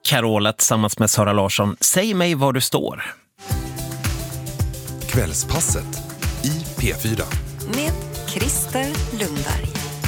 Carola tillsammans med Sara Larsson. Säg mig var du står. Kvällspasset i P4. Med Christer Lundberg.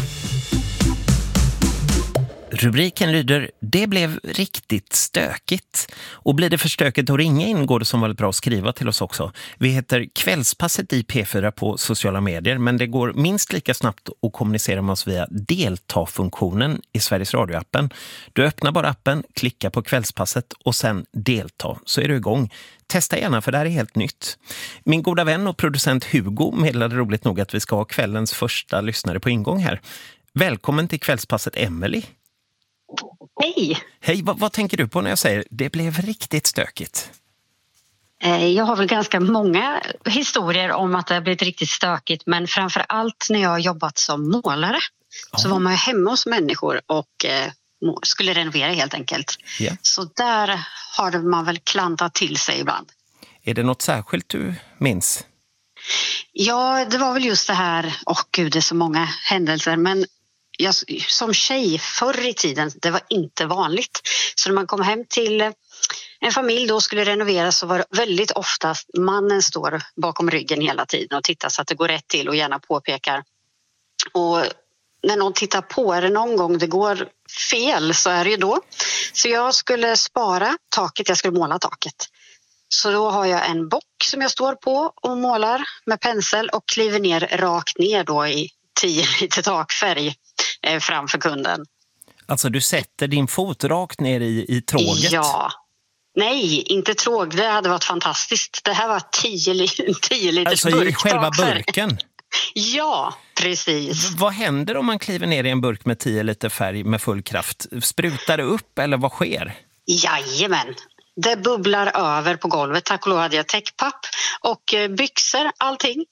Rubriken lyder: det blev riktigt stökigt. Och blir det för stökigt att ringa in går det som väldigt bra att skriva till oss också. Vi heter Kvällspasset i P4 på sociala medier, men det går minst lika snabbt att kommunicera med oss via delta-funktionen i Sveriges Radio-appen. Du öppnar bara appen, klickar på Kvällspasset och sen delta, så är du igång. Testa gärna, för det här är helt nytt. Min goda vän och producent Hugo meddelade roligt nog att vi ska ha kvällens första lyssnare på ingång här. Välkommen till Kvällspasset, Emily. Hej! Hej, vad tänker du på när jag säger det blev riktigt stökigt? Jag har väl ganska många historier om att det har blivit riktigt stökigt, men framför allt när jag har jobbat som målare så var man hemma hos människor och skulle renovera helt enkelt. Yeah. Så där har man väl klantat till sig ibland. Är det något särskilt du minns? Ja, det var väl just det här, gud det är så många händelser, men jag, som tjej förr i tiden, det var inte vanligt. Så när man kom hem till en familj då skulle renovera, så var det väldigt oftast mannen står bakom ryggen hela tiden och tittar så att det går rätt till och gärna påpekar. Och när någon tittar på, är det någon gång det går fel, så är det ju då. Så jag skulle spara taket, jag skulle måla taket. Så då har jag en bock som jag står på och målar med pensel och kliver ner rakt ner då i 10 liter takfärg framför kunden. Alltså du sätter din fot rakt ner i tråget? Ja. Nej, inte tråg. Det hade varit fantastiskt. Det här var 10 liters alltså burk. I själva takfärg. burken? Ja, precis. Vad händer om man kliver ner i en burk med 10 liter färg med full kraft? Sprutar det upp eller vad sker? Jajamän. Det bubblar över på golvet. Tack och lov hade jag täckpapp och byxor, allting.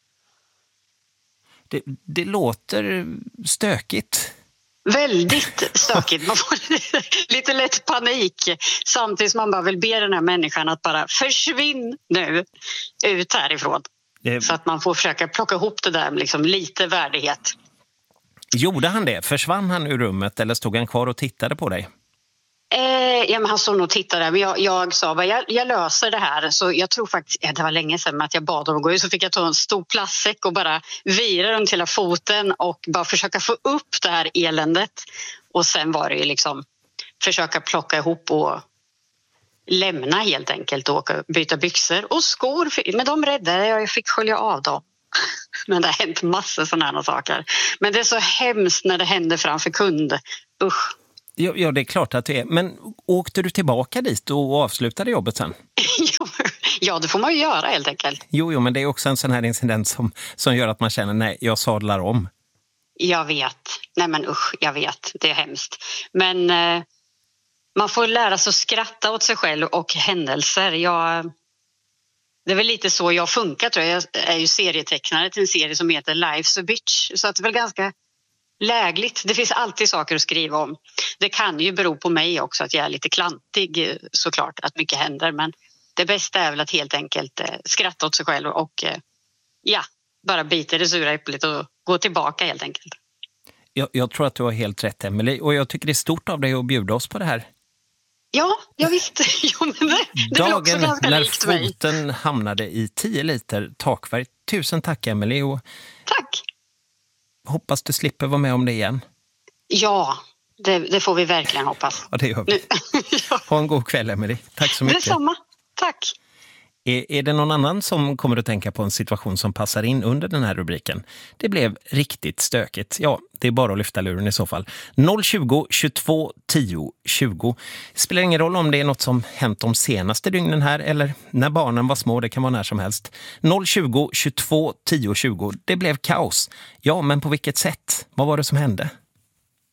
Det låter stökigt. Väldigt stökigt. Man får lite lätt panik. Samtidigt som man bara vill be den här människan att bara försvinn nu ut härifrån. Så att man får försöka plocka ihop det där med liksom lite värdighet. Gjorde han det? Försvann han ur rummet eller stod han kvar och tittade på dig? Ja, men han stod nog och tittade. Men jag sa bara, jag löser det här. Så jag tror faktiskt, det var länge sedan att jag bad om att gå ut. Så fick jag ta en stor plastsäck och bara vira runt hela foten och bara försöka få upp det här eländet. Och sen var det ju liksom försöka plocka ihop och lämna helt enkelt och åka, byta byxor och skor. Men de räddade jag fick skölja av dem. Men det har hänt massor sådana här saker. Men det är så hemskt när det händer framför kund. Usch. Ja, det är klart att det är. Men åkte du tillbaka dit och avslutade jobbet sen? Ja, det får man ju göra helt enkelt. Jo, men det är också en sån här incident som gör att man känner, nej, jag sadlar om. Jag vet. Nej men usch, jag vet. Det är hemskt. Men man får lära sig att skratta åt sig själv och händelser. Det är väl lite så jag funkar, tror jag. Jag är ju serietecknare till en serie som heter Life's a Bitch. Så att det är väl ganska lägligt. Det finns alltid saker att skriva om. Det kan ju bero på mig också att jag är lite klantig, såklart, att mycket händer. Men det bästa är väl att helt enkelt skratta åt sig själv och bara bita det sura äpplet och gå tillbaka helt enkelt. Jag tror att du har helt rätt, Emily. Och jag tycker det är stort av dig att bjuda oss på det här. Ja, jag visste. Jo, men det är också ganska likt mig. Dagen när foten hamnade i 10 liter takfärg. Tusen tack, Emily. Och tack. Hoppas du slipper vara med om det igen. Ja, det får vi verkligen hoppas. Ja, det gör vi. Ja. Ha en god kväll, Emily. Tack så mycket. Detsamma. Tack. Är det någon annan som kommer att tänka på en situation som passar in under den här rubriken? Det blev riktigt stökigt. Ja, det är bara att lyfta luren i så fall. 020 22 10 20. Det spelar ingen roll om det är något som hänt de senaste dygnen här eller när barnen var små, det kan vara när som helst. 020 22 10 20. Det blev kaos. Ja, men på vilket sätt? Vad var det som hände?